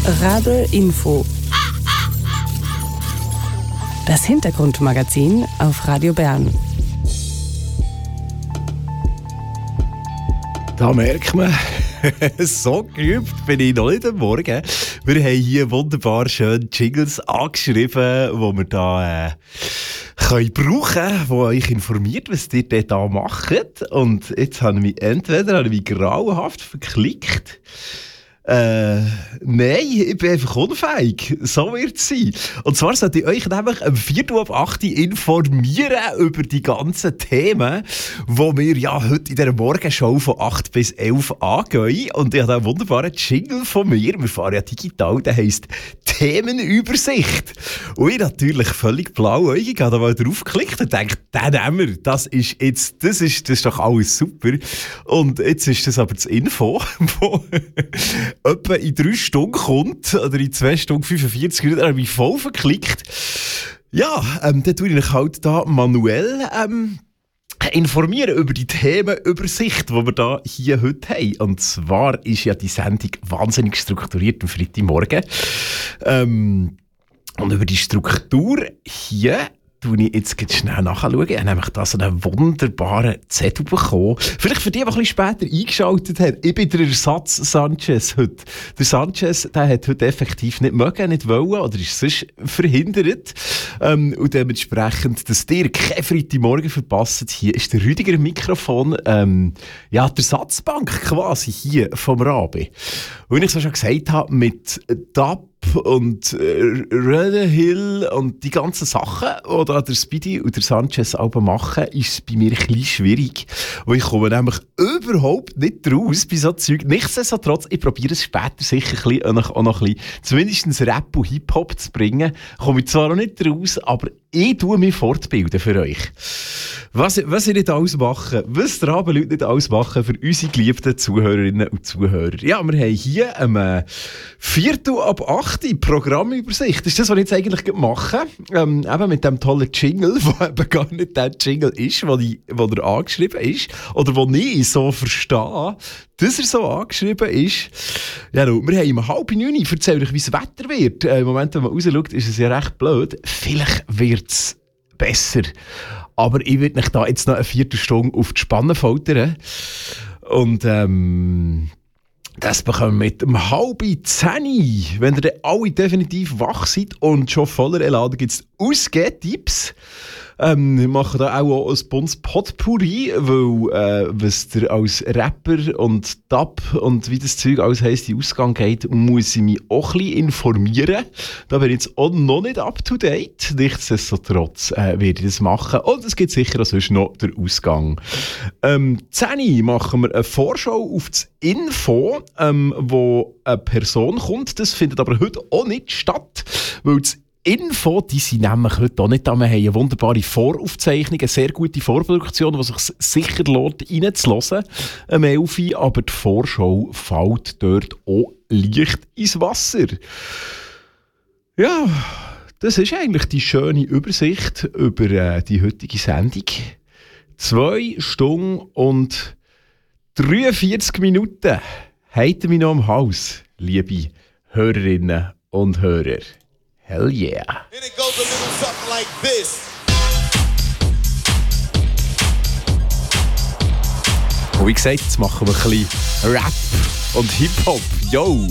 Radl Info. Das Hintergrundmagazin auf Radio Bern. Da merkt man, so geübt bin ich noch nicht am Morgen. Wir haben hier wunderbar schön Jingles angeschrieben, die wir da können brauchen, die euch informiert, was ihr da macht. Und jetzt habe ich mich grauenhaft verklickt. Nein, ich bin einfach unfähig. So wird es sein. Und zwar sollte ich euch nämlich am 4.8 informieren über die ganzen Themen, die wir ja heute in dieser Morgenshow von 8 bis 11 angehen. Und ich habe einen wunderbaren Jingle von mir. Wir fahren ja digital, der heisst Themenübersicht. Und ich natürlich völlig blauäugig habe da mal draufgeklickt und denke, den nehmen wir. Das ist doch alles super. Und jetzt ist das aber das Info, wo etwa in 3 Stunden kommt, oder in 2 Stunden 45 Minuten, habe ich mich voll verklickt. Ja, dann tue ich mich halt da manuell informieren über die Themenübersicht, die wir da hier heute haben. Und zwar ist ja die Sendung wahnsinnig strukturiert am Freitagmorgen. Und über die Struktur hier schaue ich jetzt schnell nachschauen. Ich habe nämlich da so einen wunderbaren Zettel bekommen. Vielleicht für die, die ein bisschen später eingeschaltet haben. Ich bin der Ersatz Sanchez heute. Der Sanchez, der hat heute effektiv nicht mögen, nicht wollen oder ist sonst verhindert. Und dementsprechend, dass ihr keinen Freitagmorgen verpasst, hier ist der Rüdiger im Mikrofon. Ja, die Ersatzbank quasi hier vom Rabe. Und wie ich es schon gesagt habe, mit DAP und Hill und die ganzen Sachen, die da der Speedy und der Sanchez Alben machen, ist es bei mir ein bisschen schwierig. Und ich komme nämlich überhaupt nicht raus bei so Zeug. Nichtsdestotrotz, ich probiere es später sicher auch noch ein bisschen, zumindest Rap und Hip-Hop zu bringen. Komme ich zwar noch nicht raus, aber ich tue mich fortbilden für euch. Was ich nicht alles mache, was die Rabenleute nicht alles machen für unsere geliebten Zuhörerinnen und Zuhörer. Ja, wir haben hier am 7:45 Programmübersicht. Das ist das, was ich jetzt eigentlich mache. Eben mit dem tollen Jingle, der eben gar nicht der Jingle ist, der angeschrieben ist. Oder den ich so verstehe, dass er so angeschrieben ist. Ja, wir haben um 8:30 ich erzähle euch, wie das Wetter wird. Im Moment, wenn man rausschaut, ist es ja recht blöd. Vielleicht wird es besser. Aber ich werde mich da jetzt noch eine Viertelstunde auf die Spanne foltern. Und das bekommen wir mit um 9:30. Wenn ihr dann alle definitiv wach seid und schon voller Elan, gibt es Ausgehtipps. Wir machen da auch ein buntes Potpourri, weil was der als Rapper und Dub und wie das Zeug alles heisst, in Ausgang geht, muss ich mich auch ein bisschen informieren. Da bin ich jetzt auch noch nicht up to date. Nichtsdestotrotz werde ich das machen. Und es gibt sicher auch sonst noch den Ausgang. 10 machen wir eine Vorschau auf das Info, wo eine Person kommt. Das findet aber heute auch nicht statt, weil das Info, die sind nämlich heute auch nicht da. Wir haben eine wunderbare Voraufzeichnung, eine sehr gute Vorproduktion, die sich sicher lohnt, reinzuhören. Aber die Vorschau fällt dort auch leicht ins Wasser. Ja, das ist eigentlich die schöne Übersicht über die heutige Sendung. 2 Stunden und 43 Minuten haben wir noch am Haus, liebe Hörerinnen und Hörer. Hell yeah. And it goes a little something like this. Und wie gesagt, jetzt machen wir ein bisschen Rap und Hip-Hop. Yo!